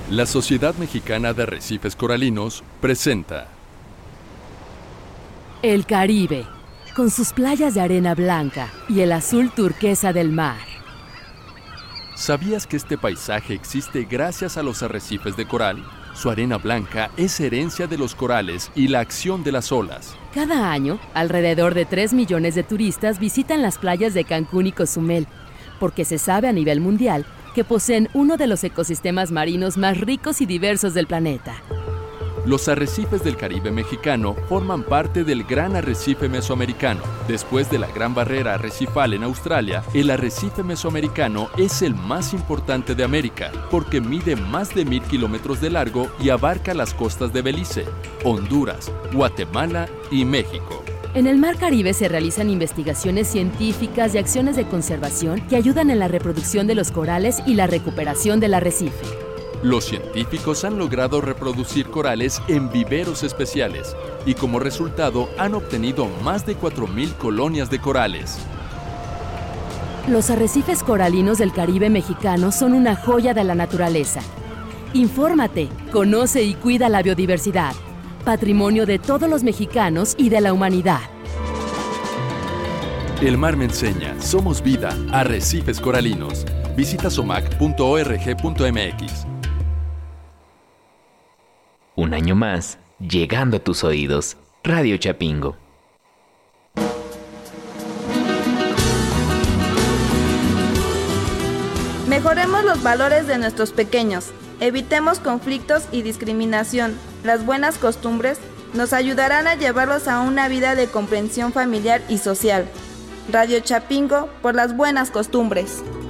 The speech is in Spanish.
La Sociedad Mexicana de Arrecifes Coralinos presenta El Caribe, con sus playas de arena blanca y el azul turquesa del mar. ¿Sabías que este paisaje existe gracias a los arrecifes de coral? Su arena blanca es herencia de los corales y la acción de las olas. Cada año, alrededor de 3 millones de turistas visitan las playas de Cancún y Cozumel, porque se sabe a nivel mundial que poseen uno de los ecosistemas marinos más ricos y diversos del planeta. Los arrecifes del Caribe mexicano forman parte del Gran Arrecife Mesoamericano. Después de la Gran Barrera Arrecifal en Australia, el arrecife mesoamericano es el más importante de América, porque mide más de 1,000 kilómetros de largo y abarca las costas de Belice, Honduras, Guatemala y México. En el Mar Caribe se realizan investigaciones científicas y acciones de conservación que ayudan en la reproducción de los corales y la recuperación del arrecife. Los científicos han logrado reproducir corales en viveros especiales y como resultado han obtenido más de 4,000 colonias de corales. Los arrecifes coralinos del Caribe mexicano son una joya de la naturaleza. Infórmate, conoce y cuida la biodiversidad, patrimonio de todos los mexicanos y de la humanidad. El mar me enseña, somos vida, arrecifes coralinos. Visita somac.org.mx. Un año más, llegando a tus oídos, Radio Chapingo. Mejoremos los valores de nuestros pequeños, evitemos conflictos y discriminación. Las buenas costumbres nos ayudarán a llevarlos a una vida de comprensión familiar y social. Radio Chapingo por las buenas costumbres.